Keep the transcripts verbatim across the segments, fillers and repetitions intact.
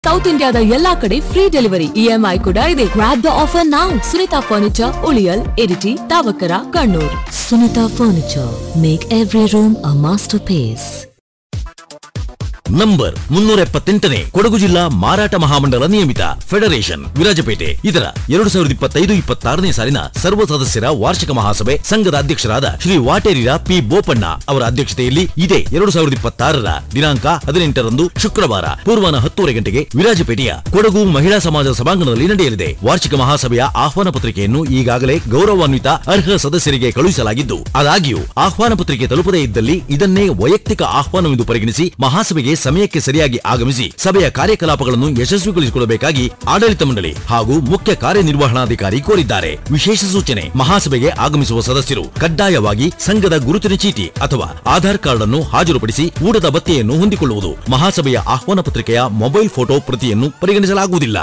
South ಇಂಡಿಯಾದ ಎಲ್ಲಾ ಕಡೆ ಫ್ರೀ ಡೆಲಿವರಿ, ಇಎಂಐ ಕೂಡ ಇದೆ. Grab the offer now. Sunita furniture, ಉಳಿಯಲ್, Iritty, ತಾವಕರ, Kannur. Sunita furniture, make every room a master piece. Number ಮುನ್ನೂರ ಎಪ್ಪತ್ತೆಂಟನೇ ಕೊಡಗು ಜಿಲ್ಲಾ ಮಾರಾಟ ಮಹಾಮಂಡಲ ನಿಯಮಿತ ಫೆಡರೇಷನ್ ವಿರಾಜಪೇಟೆ ಇದರ ಎರಡು ಸಾವಿರದ ಇಪ್ಪತ್ತೈದು ಇಪ್ಪತ್ತಾರನೇ ಸಾಲಿನ ಸರ್ವ ಸದಸ್ಯರ ವಾರ್ಷಿಕ ಮಹಾಸಭೆ ಸಂಘದ ಅಧ್ಯಕ್ಷರಾದ ಶ್ರೀ ವಾಟೇರಿರ ಪಿ ಬೋಪಣ್ಣ ಅವರ ಅಧ್ಯಕ್ಷತೆಯಲ್ಲಿ ಇದೇ ಎರಡು ಸಾವಿರದ ಇಪ್ಪತ್ತಾರರ ದಿನಾಂಕ ಹದಿನೆಂಟರಂದು ಶುಕ್ರವಾರ ಪೂರ್ವಾಹ್ನ ಹತ್ತೂವರೆ ಗಂಟೆಗೆ ವಿರಾಜಪೇಟೆಯ ಕೊಡಗು ಮಹಿಳಾ ಸಮಾಜ ಸಭಾಂಗಣದಲ್ಲಿ ನಡೆಯಲಿದೆ. ವಾರ್ಷಿಕ ಮಹಾಸಭೆಯ ಆಹ್ವಾನ ಪತ್ರಿಕೆಯನ್ನು ಈಗಾಗಲೇ ಗೌರವಾನ್ವಿತ ಅರ್ಹ ಸದಸ್ಯರಿಗೆ ಕಳುಹಿಸಲಾಗಿದ್ದು, ಆದಾಗ್ಯೂ ಆಹ್ವಾನ ಪತ್ರಿಕೆ ತಲುಪದೇ ಇದ್ದಲ್ಲಿ ಇದನ್ನೇ ವೈಯಕ್ತಿಕ ಆಹ್ವಾನವೆಂದು ಪರಿಗಣಿಸಿ ಮಹಾಸಭೆಗೆ ಸಮಯಕ್ಕೆ ಸರಿಯಾಗಿ ಆಗಮಿಸಿ ಸಭೆಯ ಕಾರ್ಯಕಲಾಪಗಳನ್ನು ಯಶಸ್ವಿಗೊಳಿಸಿಕೊಳ್ಳಬೇಕಾಗಿ ಆಡಳಿತ ಮಂಡಳಿ ಹಾಗೂ ಮುಖ್ಯ ಕಾರ್ಯನಿರ್ವಹಣಾಧಿಕಾರಿ ಕೋರಿದ್ದಾರೆ. ವಿಶೇಷ ಸೂಚನೆ: ಮಹಾಸಭೆಗೆ ಆಗಮಿಸುವ ಸದಸ್ಯರು ಕಡ್ಡಾಯವಾಗಿ ಸಂಘದ ಗುರುತಿನ ಚೀಟಿ ಅಥವಾ ಆಧಾರ್ ಕಾರ್ಡ್ ಅನ್ನು ಹಾಜರುಪಡಿಸಿ ಊಟದ ಭತ್ಯೆಯನ್ನು ಹೊಂದಿಕೊಳ್ಳುವುದು. ಮಹಾಸಭೆಯ ಆಹ್ವಾನ ಪತ್ರಿಕೆಯ ಮೊಬೈಲ್ ಫೋಟೋ ಪ್ರತಿಯನ್ನು ಪರಿಗಣಿಸಲಾಗುವುದಿಲ್ಲ.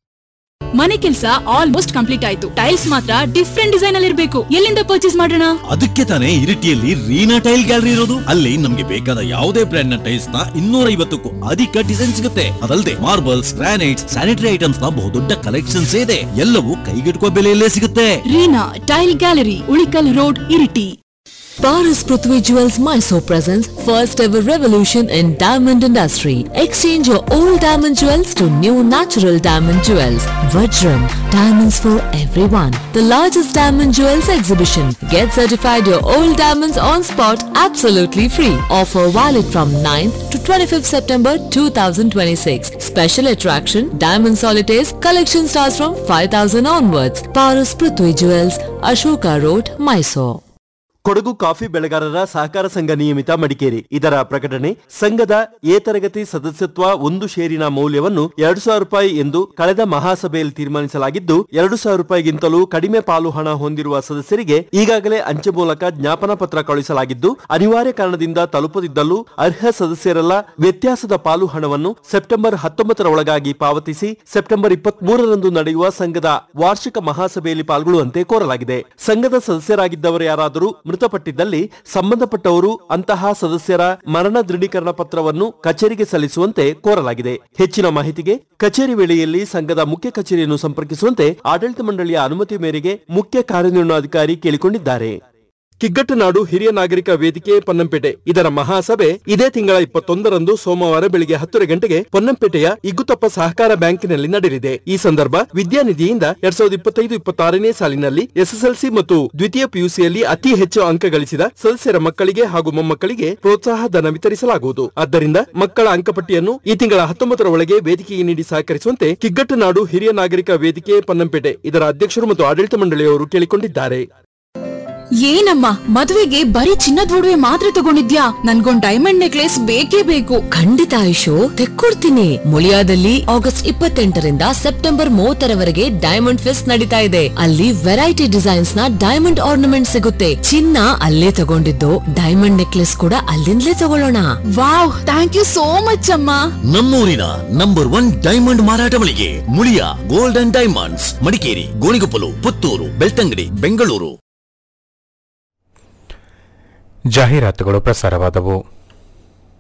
ಮನೆ ಕೆಲಸ ಆಲ್ಮೋಸ್ಟ್ ಕಂಪ್ಲೀಟ್ ಆಯ್ತು. ಟೈಲ್ಸ್ ಮಾತ್ರ ಡಿಫ್ರೆಂಟ್ ಡಿಸೈನ್ ಅಲ್ಲಿ ಇರಬೇಕು. ಎಲ್ಲಿಂದ ಪರ್ಚೇಸ್ ಮಾಡೋಣ? ಅದಕ್ಕೆ ತಾನೇ ಇರಿಟಿಯಲ್ಲಿ ರೀನಾ ಟೈಲ್ ಗ್ಯಾಲರಿ ಇರೋದು. ಅಲ್ಲಿ ನಮ್ಗೆ ಬೇಕಾದ ಯಾವುದೇ ಬ್ರ್ಯಾಂಡ್ ನ ಟೈಲ್ಸ್ ನ ಇನ್ನೂರ ಐವತ್ತಕ್ಕೂ ಅಧಿಕ ಡಿಸೈನ್ ಸಿಗುತ್ತೆ. ಅದಲ್ಲದೆ ಮಾರ್ಬಲ್ಸ್, ಗ್ರಾನೈಟ್ಸ್, ಸ್ಯಾನಿಟರಿ ಐಟಮ್ಸ್ ನ ಬಹುದೊಡ್ಡ ಕಲೆಕ್ಷನ್ಸ್ ಇದೆ. ಎಲ್ಲವೂ ಕೈಗೆಟುಕುವ ಬೆಲೆಯಲ್ಲೇ ಸಿಗುತ್ತೆ. Reena tail gallery, Ulikkal road, Iritty. Paras Prithvi Jewels Mysore presents first ever revolution in diamond industry. Exchange your old diamond jewels to new natural diamond jewels. Vajram, diamonds for everyone. The largest diamond jewels exhibition. Get certified your old diamonds on spot absolutely free. Offer valid from ninth to twenty-fifth September two thousand twenty-six. Special attraction, diamond solitaires. Collection starts from five thousand onwards. Paras Prithvi Jewels, Ashoka Road, Mysore. Kodagu coffee ಬೆಳೆಗಾರರ ಸಹಕಾರ ಸಂಘ ನಿಯಮಿತ ಮಡಿಕೇರಿ ಇದರ ಪ್ರಕಟಣೆ: ಸಂಘದ A ತರಗತಿ ಸದಸ್ಯತ್ವ ಒಂದು ಷೇರಿನ ಮೌಲ್ಯವನ್ನು ಎರಡು ಸಾವಿರ ರೂಪಾಯಿ ಎಂದು ಕಳೆದ ಮಹಾಸಭೆಯಲ್ಲಿ ತೀರ್ಮಾನಿಸಲಾಗಿದ್ದು, ಎರಡು ಸಾವಿರ ರೂಪಾಯಿಗಿಂತಲೂ ಕಡಿಮೆ ಪಾಲು ಹಣ ಹೊಂದಿರುವ ಸದಸ್ಯರಿಗೆ ಈಗಾಗಲೇ ಅಂಚೆ ಮೂಲಕ ಜ್ಞಾಪನ ಪತ್ರ ಕಳುಹಿಸಲಾಗಿದ್ದು, ಅನಿವಾರ್ಯ ಕಾರಣದಿಂದ ತಲುಪದಿದ್ದಲ್ಲೂ ಅರ್ಹ ಸದಸ್ಯರೆಲ್ಲ ವ್ಯತ್ಯಾಸದ ಪಾಲು ಹಣವನ್ನು ಸೆಪ್ಟೆಂಬರ್ ಹತ್ತೊಂಬತ್ತರ ಒಳಗಾಗಿ ಪಾವತಿಸಿ ಸೆಪ್ಟೆಂಬರ್ ಇಪ್ಪತ್ತ್ ಮೂರರಂದು ನಡೆಯುವ ಸಂಘದ ವಾರ್ಷಿಕ ಮಹಾಸಭೆಯಲ್ಲಿ ಪಾಲ್ಗೊಳ್ಳುವಂತೆ ಕೋರಲಾಗಿದೆ. ಸಂಘದ ಸದಸ್ಯರಾಗಿದ್ದವರು ಯಾರಾದರೂ ಮೃತಪಟ್ಟಿದ್ದಲ್ಲಿ ಸಂಬಂಧಪಟ್ಟವರು ಅಂತಹ ಸದಸ್ಯರ ಮರಣ ದೃಢೀಕರಣ ಪತ್ರವನ್ನು ಕಚೇರಿಗೆ ಸಲ್ಲಿಸುವಂತೆ ಕೋರಲಾಗಿದೆ. ಹೆಚ್ಚಿನ ಮಾಹಿತಿಗೆ ಕಚೇರಿ ವೇಳೆಯಲ್ಲಿ ಸಂಘದ ಮುಖ್ಯ ಕಚೇರಿಯನ್ನು ಸಂಪರ್ಕಿಸುವಂತೆ ಆಡಳಿತ ಮಂಡಳಿಯ ಅನುಮತಿ ಮೇರೆಗೆ ಮುಖ್ಯ ಕಾರ್ಯನಿರ್ವಹಣಾಧಿಕಾರಿ ಕೇಳಿಕೊಂಡಿದ್ದಾರೆ. ಕಿಗ್ಗಟ್ಟನಾಡು ಹಿರಿಯ ನಾಗರಿಕ ವೇದಿಕೆ ಪೊನ್ನಂಪೇಟೆ ಇದರ ಮಹಾಸಭೆ ಇದೇ ತಿಂಗಳ ಇಪ್ಪತ್ತೊಂದರಂದು ಸೋಮವಾರ ಬೆಳಿಗ್ಗೆ ಹತ್ತುವರೆ ಗಂಟೆಗೆ ಪೊನ್ನಂಪೇಟೆಯ ಇಗ್ಗುತಪ್ಪ ಸಹಕಾರ ಬ್ಯಾಂಕಿನಲ್ಲಿ ನಡೆಯಲಿದೆ. ಈ ಸಂದರ್ಭ ವಿದ್ಯಾನಿಧಿಯಿಂದ ಎರಡ್ ಸಾವಿರದ ಇಪ್ಪತ್ತೈದು ಇಪ್ಪತ್ತಾರನೇ ಸಾಲಿನಲ್ಲಿ ಎಸ್ಎಸ್ಎಲ್ಸಿ ಮತ್ತು ದ್ವಿತೀಯ ಪಿಯುಸಿಯಲ್ಲಿ ಅತಿ ಹೆಚ್ಚು ಅಂಕ ಗಳಿಸಿದ ಸದಸ್ಯರ ಮಕ್ಕಳಿಗೆ ಹಾಗೂ ಮೊಮ್ಮಕ್ಕಳಿಗೆ ಪ್ರೋತ್ಸಾಹ ಧನ ವಿತರಿಸಲಾಗುವುದು. ಆದ್ದರಿಂದ ಮಕ್ಕಳ ಅಂಕಪಟ್ಟಿಯನ್ನು ಈ ತಿಂಗಳ ಹತ್ತೊಂಬತ್ತರ ಒಳಗೆ ವೇದಿಕೆಗೆ ನೀಡಿ ಸಹಕರಿಸುವಂತೆ ಕಿಗ್ಗಟ್ಟನಾಡು ಹಿರಿಯ ನಾಗರಿಕ ವೇದಿಕೆ ಪೊನ್ನಂಪೇಟೆ ಇದರ ಅಧ್ಯಕ್ಷರು ಮತ್ತು ಆಡಳಿತ ಮಂಡಳಿಯವರು ಕೇಳಿಕೊಂಡಿದ್ದಾರೆ. ಏನಮ್ಮ, ಮದುವೆಗೆ ಬರೀ ಚಿನ್ನದ ಒಡವೆ ಮಾತ್ರ ತಗೊಂಡಿದ್ಯಾ? ನನ್ಗೊಂದ್ ಡೈಮಂಡ್ ನೆಕ್ಲೆಸ್ ಬೇಕೇ ಬೇಕು. ಖಂಡಿತ ಆಯುಷು, ತೆಕ್ಕೊಡ್ತೀನಿ. ಮುಳಿಯಾದಲ್ಲಿ ಆಗಸ್ಟ್ ಇಪ್ಪತ್ತೆಂಟರಿಂದ ಸೆಪ್ಟೆಂಬರ್ ಮೂವತ್ತರವರೆಗೆ ಡೈಮಂಡ್ ಫೆಸ್ಟ್ ನಡೀತಾ ಇದೆ. ಅಲ್ಲಿ ವೆರೈಟಿ ಡಿಸೈನ್ಸ್ ನ ಡೈಮಂಡ್ ಆರ್ನಮೆಂಟ್ ಸಿಗುತ್ತೆ. ಚಿನ್ನ ಅಲ್ಲೇ ತಗೊಂಡಿದ್ದು, ಡೈಮಂಡ್ ನೆಕ್ಲೆಸ್ ಕೂಡ ಅಲ್ಲಿಂದಲೇ ತಗೊಳ್ಳೋಣ. Wow, thank you so much ಅಮ್ಮ. ನಮ್ಮೂರಿನ ನಂಬರ್ ಒನ್ ಡೈಮಂಡ್ ಮಾರಾಟ ಮಳಿಗೆ Muliya gold and diamonds, Madikeri, Gonikoppal, Puttur, Belthangady, Bengaluru. ಜಾಹೀರಾತುಗಳು ಪ್ರಸಾರವಾದವು.